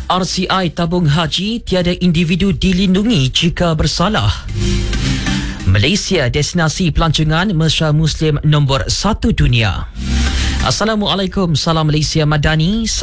RCI tabung haji tiada individu dilindungi jika bersalah. Malaysia destinasi pelancongan mesra Muslim nombor 1 dunia. Assalamualaikum, salam Malaysia Madani.